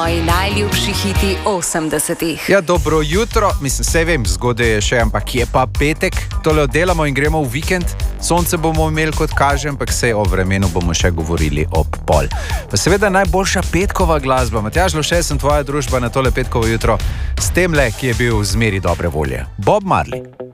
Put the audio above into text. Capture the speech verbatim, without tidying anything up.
Tvoji najljubši hiti osemdesetih. Ja, dobro jutro, mislim, se vem, zgodaj je še, ampak je pa petek, tole oddelamo in gremo v vikend. Sonce bomo imeli, kot kažem, ampak se o vremenu bomo še govorili ob pol. Pa seveda najboljša petkova glasba. Matjaž Lovše, sem tvoja družba na tole petkovo jutro, s temle, ki je bil v zmeri dobre volje. Bob Marley.